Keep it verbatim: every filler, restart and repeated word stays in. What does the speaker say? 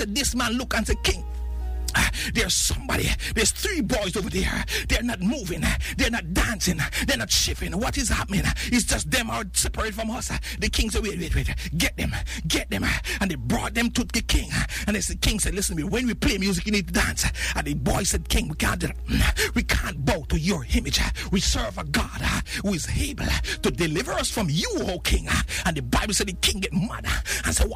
This man look and say, King, there's somebody, there's three boys over there. They're not moving, they're not dancing, they're not shifting. What is happening? It's just them are separated from us. The king said, wait, wait, wait, get them, get them. And they brought them to the king. And the king said, listen to me, when we play music, you need to dance. And the boy said, King, we can't do that. We can't bow to your image. We serve a God who is able to deliver us from you, O king. And the Bible said the king get mad and said,